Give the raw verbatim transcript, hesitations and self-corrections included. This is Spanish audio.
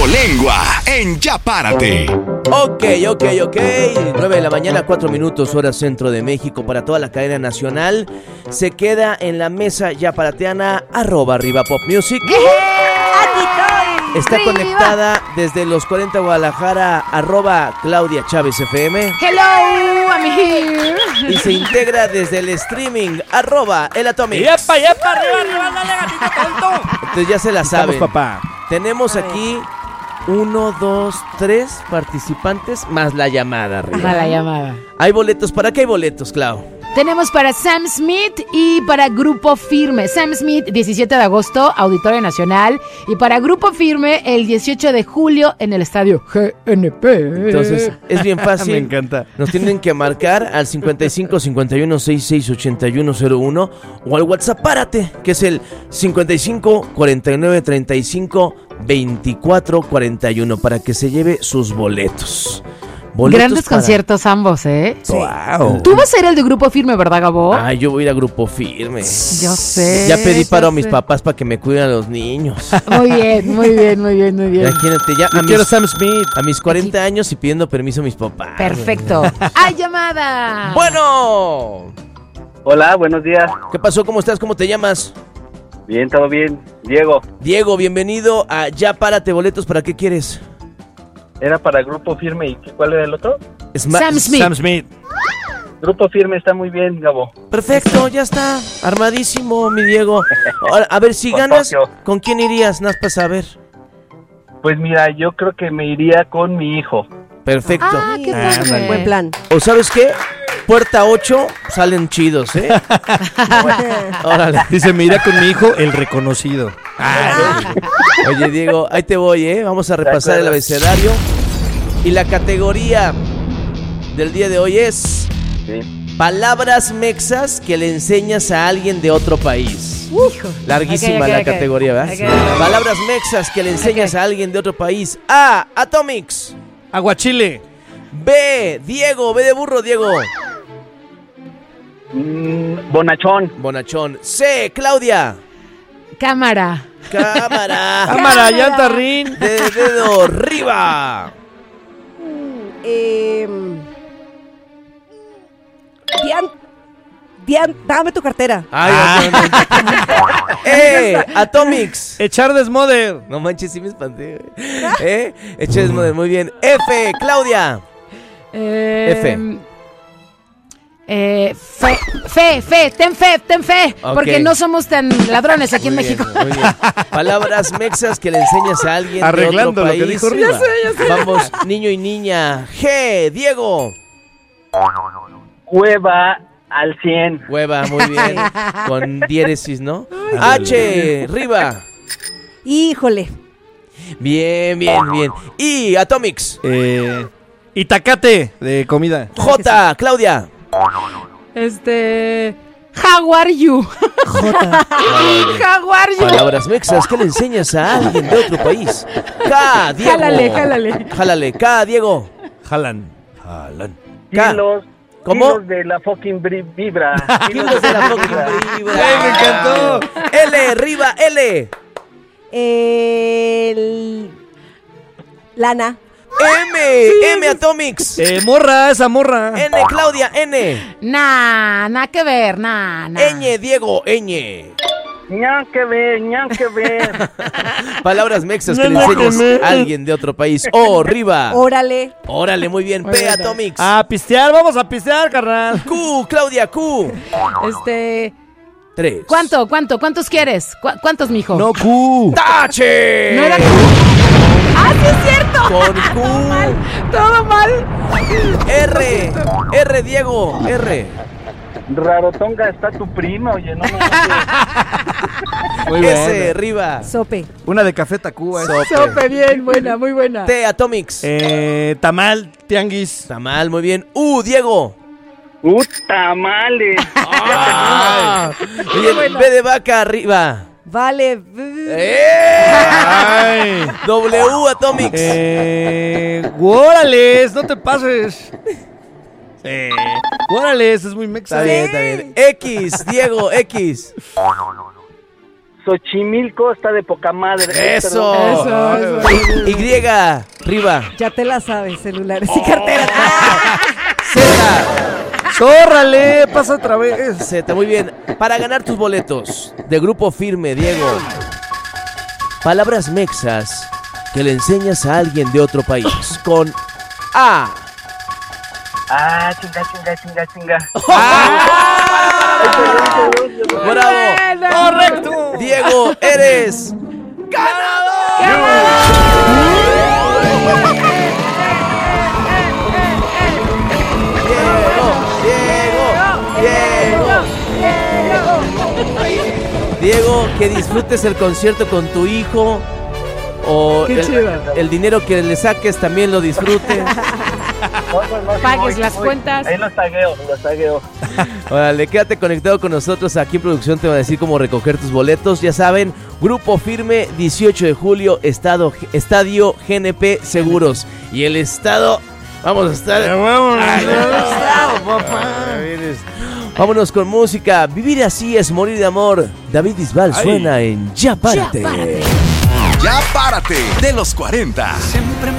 Trabolengua en Ya Párate. Ok, ok, ok. nueve de la mañana, cuatro minutos, hora centro de México, para toda la cadena nacional. Se queda en la mesa yaparateana, arroba Arriba Pop Music. Está Arriba. conectada desde los cuarenta Guadalajara, arroba Claudia Chávez F M. Hello, I'm here. Y se integra desde el streaming, arroba El Atomic. ¡Yepa, yepa! ¡Arriba, arriba! ¡Dale, gatito tonto! Entonces ya se la saben. Estamos, papá. Tenemos aquí uno, dos, tres participantes más la llamada, arriba. Ajá, la llamada. Hay boletos. ¿Para qué hay boletos, Clau? Tenemos para Sam Smith y para Grupo Firme. Sam Smith, diecisiete de agosto, Auditorio Nacional. Y para Grupo Firme, el dieciocho de julio, en el estadio G N P. Entonces, es bien fácil. Me encanta. Nos tienen que marcar al cincuenta y cinco, cincuenta y uno, sesenta y seis, ochenta y uno cero uno o al WhatsApp Párate, que es el cincuenta y cinco, cuarenta y nueve, treinta y cinco, veinticuatro, cuarenta y uno para que se lleve sus boletos. Boletos Grandes para... conciertos ambos, ¿eh? Sí. Wow. Tú vas a ir al de Grupo Firme, ¿verdad, Gabo? Ay, yo voy a ir a Grupo Firme. Yo sé. Ya pedí paro yo a mis sé. papás para que me cuiden a los niños. Muy bien, muy bien, muy bien, muy bien. Imagínate, ya Yo a quiero mis, Sam Smith. a mis cuarenta años y pidiendo permiso a mis papás. Perfecto. ¡Hay llamada! Bueno. Hola, buenos días. ¿Qué pasó? ¿Cómo estás? ¿Cómo te llamas? Bien, todo bien. Diego, Diego, bienvenido a Ya Párate. Boletos, ¿para qué quieres? era para Grupo Firme. ¿Y cuál era el otro? Sma- Sam Smith. Sam Smith. Grupo Firme está muy bien, Gabo. Perfecto, ya está. Armadísimo, mi Diego. Ahora, a ver, si Con ganas, Tokio. ¿con quién irías? Nada más para saber. Pues mira, yo creo que me iría con mi hijo. Perfecto. Ah, qué padre. Ándale. Buen plan. ¿O sabes qué? Puerta ocho, salen chidos, ¿eh? Órale. Dice, me irá con mi hijo, el reconocido. Oye, Diego, ahí te voy, ¿eh? Vamos a repasar el abecedario. Y la categoría del día de hoy es Sí. palabras mexas que le enseñas a alguien de otro país. Larguísima Ok, ok, la ok. categoría, ¿verdad? Ok, ok. Palabras mexas que le enseñas Ok. a alguien de otro país. A. Atomics. Aguachile. B. Diego. B de burro, Diego. Mm, bonachón. Bonachón. C. Claudia. Cámara. Cámara. Cámara, llanta, rin. De dedo arriba. Eh, Dian, Dian, dame tu cartera. Ay, Eh. Atomics. Echar desmoder. No manches, sí me espanté, güey. ¿Eh? Eché desmoder, muy bien. F. Claudia. Eh, F. Eh, fe, fe, fe, ten fe, ten fe. Ok. Porque no somos tan ladrones aquí Muy en bien, México. muy bien. Palabras mexas que le enseñas a alguien Arreglando de lo otro que país. dijo Riva. Ya sé, ya sé. Vamos, niño y niña. G. Diego. Hueva al cien. Hueva, muy bien. Con diéresis, ¿no? H. Riva. Híjole. Bien, bien, bien. Y Atomics. Eh, Itacate de comida. J. Claudia. Este. How are you? Jota. How are you? Palabras mexas que le enseñas a alguien de otro país. K. Diego. Jálale, jálale. Jálale. K. Diego. Jalan. Jalan. K. Kilos. ¿Cómo? Kilos de la fucking bri- vibra. Kilos de la fucking vibra. Ay, me encantó. L. Riva. L. El... Lana. M. M. Atomics. Eh, morra, esa morra. N. Claudia. N. Nah, nada que ver, nah, nah. Ñ. Diego. Ñ. Ñan que ver, ñan que ver. Palabras mexas que le enseñas a alguien de otro país. O. Riva. Órale. Órale, muy bien. P. Atomics. A pistear, vamos a pistear, carnal. Q. Claudia. Q. Este. Tres. ¿Cuánto, cuánto, cuántos quieres? ¿Cu- ¿Cuántos, mijo? No, Q. ¡Tache! ¿No era Q? ¡Ah, sí es cierto! Con Todo Q. mal, todo mal. R. R. Diego. R. Rarotonga está tu prima, oye, no me Muy S. bien. Riva. Sope. Una de café Tacuba. esa. Sope. Sope, bien, buena, muy buena. T. Atomics. Eh, tamal, tianguis. Está mal, muy bien. U. Diego. ¡Uh, tamales! Ah. Muy bien. B de vaca arriba. Vale. ¡Eh! Ay. W. Atomics. Eh, órales, no te pases. Eh, órales, es muy mexa. Está bien, está bien. X. Diego. X. Xochimilco está de poca madre. ¡Eso! Eso, eso. Y, arriba. Ya te la sabes, celulares y carteras. Z. ¡Zórrale! Pasa otra vez. Z, muy bien. Para ganar tus boletos de Grupo Firme, Diego. Palabras mexas que le enseñas a alguien de otro país. Con A. Ah, chinga, chinga, chinga, chinga. ¡Bravo! ¡Correcto! Diego, eres Diego, Diego, Diego, que disfrutes el concierto con tu hijo o Qué el, chido. el dinero que le saques también lo disfrutes. No, no, no, sí Pagues voy, sí las voy. cuentas. Ahí los tagueo, los tagueo. Órale, quédate conectado con nosotros. Aquí en producción te va a decir cómo recoger tus boletos. Ya saben, Grupo Firme, dieciocho de julio, estado, Estadio G N P Seguros. Y el estado, vamos a estar... Ay, vámonos con música. Vivir así es morir de amor. David Bisbal suena en Ya Párate. Ya párate de los cuarenta.